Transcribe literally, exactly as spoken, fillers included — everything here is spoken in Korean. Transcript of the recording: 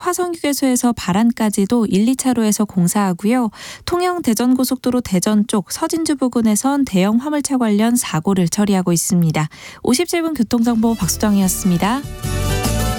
화성휴게소에서 바란까지도 일, 이 차로에서 공사하고요. 통영 대전고속도로 대전 쪽 서진주 부근에선 대형 화물차 관련 사고를 처리하고 있습니다. 오십칠 분 교통정보 박수정이었습니다.